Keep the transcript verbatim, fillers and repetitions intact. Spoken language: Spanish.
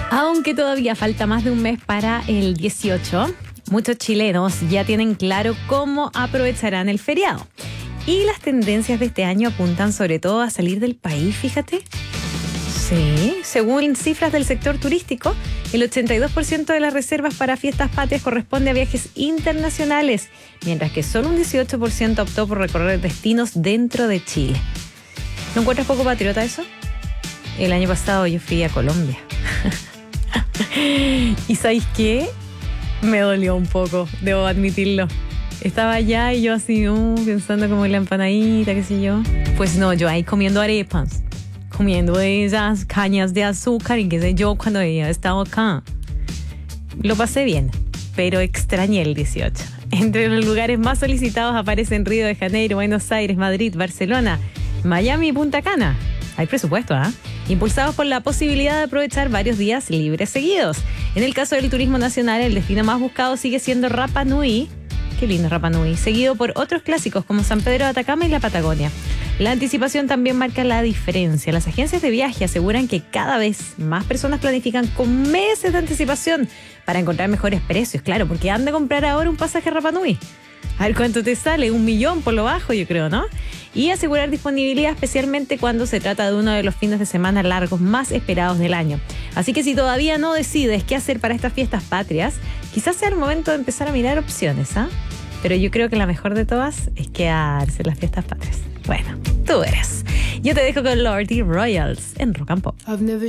Aunque todavía falta más de un mes para el dieciocho, muchos chilenos ya tienen claro cómo aprovecharán el feriado. Y las tendencias de este año apuntan sobre todo a salir del país, fíjate. Sí, según cifras del sector turístico, el ochenta y dos por ciento de las reservas para fiestas patrias corresponde a viajes internacionales, mientras que solo un dieciocho por ciento optó por recorrer destinos dentro de Chile. ¿No encuentras poco patriota eso? El año pasado yo fui a Colombia. ¿Y sabéis qué? Me dolió un poco, debo admitirlo. Estaba allá y yo así, uh, pensando como en la empanadita, qué sé yo. Pues no, yo ahí comiendo arepas, comiendo esas cañas de azúcar y qué sé yo cuando había estado acá. Lo pasé bien, pero extrañé el dieciocho. Entre los lugares más solicitados aparecen Río de Janeiro, Buenos Aires, Madrid, Barcelona, Miami y Punta Cana. Hay presupuesto, ¿ah? ¿eh? Impulsados por la posibilidad de aprovechar varios días libres seguidos. En el caso del turismo nacional, el destino más buscado sigue siendo Rapa Nui. Qué lindo Rapa Nui. Seguido por otros clásicos como San Pedro de Atacama y la Patagonia. La anticipación también marca la diferencia. Las agencias de viaje aseguran que cada vez más personas planifican con meses de anticipación para encontrar mejores precios. Claro, porque anda a comprar ahora un pasaje a Rapa Nui. A ver cuánto te sale, un millón por lo bajo, yo creo, ¿no? Y asegurar disponibilidad, especialmente cuando se trata de uno de los fines de semana largos más esperados del año. Así que si todavía no decides qué hacer para estas fiestas patrias, quizás sea el momento de empezar a mirar opciones, ¿ah? ¿eh? Pero yo creo que la mejor de todas es quedarse en las fiestas patrias. Bueno, tú eres. Yo te dejo con Lordi Royals en Rock and Pop.